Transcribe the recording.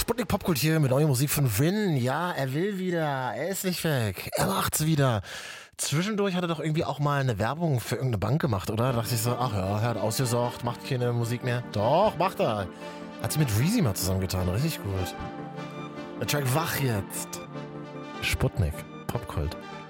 Sputnik Popkult hier mit neuer Musik von Rin. Ja, er will wieder. Er ist nicht weg. Er macht's wieder. Zwischendurch hat er doch irgendwie auch mal eine Werbung für irgendeine Bank gemacht, oder? Da dachte ich so, ach ja, er hat ausgesorgt, macht keine Musik mehr. Doch, macht er. Hat sie mit Reezy mal zusammengetan. Richtig gut. Der Track Wach jetzt. Sputnik Popkult.